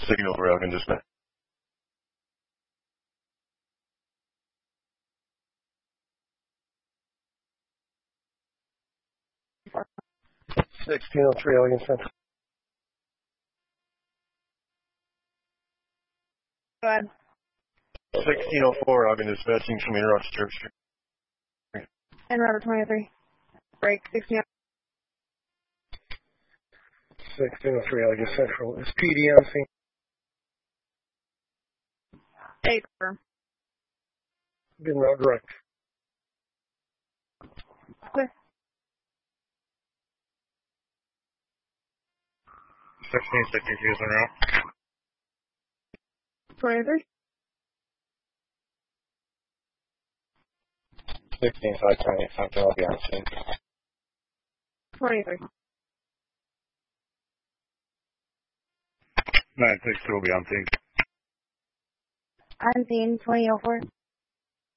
Signal for Elgin Dispatch. Four. 1603 Elgin Central. Go ahead. 1604 Elgin Dispatching from Rochester Church Street. And Robert 23. Break 16. 1603 Elgin Central. Is PD on scene? 8. Confirm. Good route direct. Clear. 1662 is en route. 23. 16520 Central will be on scene. 23. 962 will be on scene. On scene 2004.